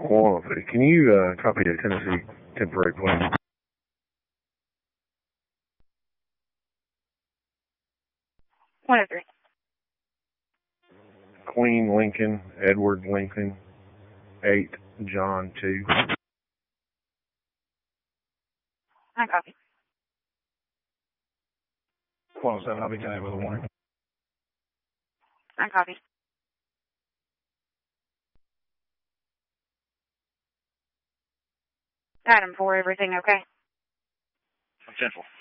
Well, can you copy the Tennessee temporary plan? 103. Queen Lincoln, Edward Lincoln, 8 John 2. I copy. 107, I'll be connected with a warning. I copy. Item 4, everything okay? Central.